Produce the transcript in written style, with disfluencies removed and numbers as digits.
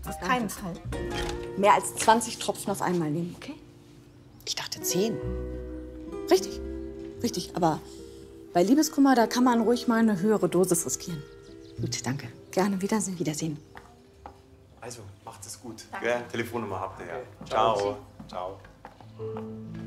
Auf keinen Fall. Mehr als 20 Tropfen auf einmal nehmen, okay? Ich dachte 10. Richtig, richtig. Aber bei Liebeskummer, da kann man ruhig mal eine höhere Dosis riskieren. Gut, danke. Gerne. Wiedersehen. Wiedersehen. Also, macht es gut. Ja, Telefonnummer habt ihr ja. Ciao. Ciao.